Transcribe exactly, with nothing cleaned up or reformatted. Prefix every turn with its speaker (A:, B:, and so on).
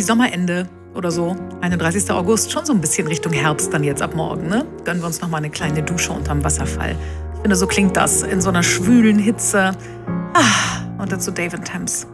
A: wie Sommerende oder so. einunddreißigster August, schon so ein bisschen Richtung Herbst dann jetzt ab morgen, ne? Gönnen wir uns noch mal eine kleine Dusche unterm Wasserfall. Ich finde, so klingt das in so einer schwülen Hitze. Ah, und dazu Dave and Thames.